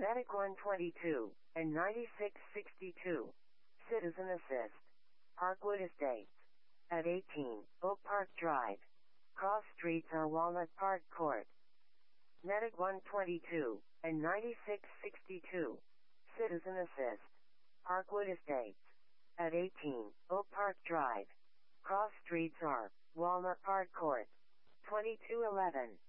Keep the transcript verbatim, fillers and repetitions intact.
Medic one twenty-two and ninety-six sixty-two. Citizen Assist. Parkwood Estates. At eighteen, Oak Park Drive. Cross streets are Walnut Park Court. Medic one twenty-two and ninety-six sixty-two. Citizen Assist. Parkwood Estates. At eighteen, Oak Park Drive. Cross streets are Walnut Park Court. twenty-two eleven.